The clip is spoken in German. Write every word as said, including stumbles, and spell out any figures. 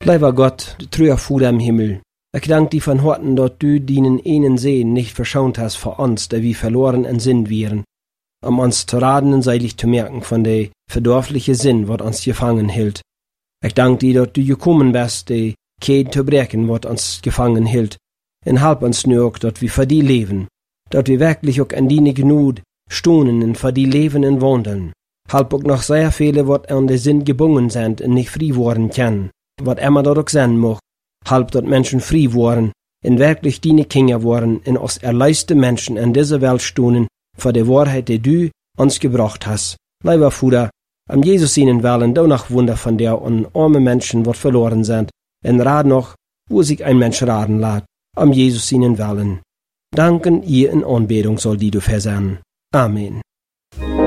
Lieber Gott, du treuer Vater im Himmel, ich danke dir von Herzen, dass du deinen einen Sehen nicht verschont hast für uns, der wir verloren in Sinn wären, um uns zu raten und seilig zu merken von der verdorfliche Sinn, was uns gefangen hielt. Ich danke dir, dass du gekommen bist, die Kette zu brechen, was uns gefangen hielt, und halb uns nur auch, dass wir für die leben, dass wir wirklich auch an deine Gnade stohnen und für die leben und wandeln. Halb auch noch sehr viele, was an den Sinn gebunden sind und nicht frei worden können, was immer dort auch sein mag, halb dort Menschen frei worden, und wirklich deine Kinder worden, und uns erleiste Menschen in dieser Welt stohnen, für die Wahrheit, die du uns gebracht hast. Lieber Vater, am Jesus ihnen wollen, da noch Wunder von dir und arme Menschen, die verloren sind, und rat noch, wo sich ein Mensch raten lässt, am Jesus ihnen wollen. Danken ihr in Anbetung soll die du versagen. Amen.